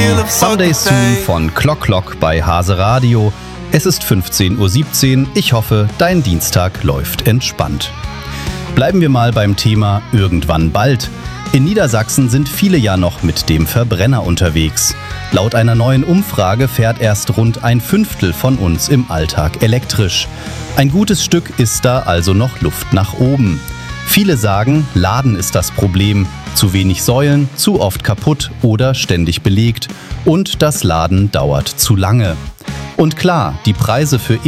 Someday Soon von Clock Clock bei Hase Radio. Es ist 15:17 Uhr. Ich hoffe, dein Dienstag läuft entspannt. Bleiben wir mal beim Thema irgendwann bald. In Niedersachsen sind viele ja noch mit dem Verbrenner unterwegs. Laut einer neuen Umfrage fährt erst rund ein Fünftel von uns im Alltag elektrisch. Ein gutes Stück ist da also noch Luft nach oben. Viele sagen, Laden ist das Problem. Zu wenig Säulen, zu oft kaputt oder ständig belegt. Und das Laden dauert zu lange. Und klar, die Preise für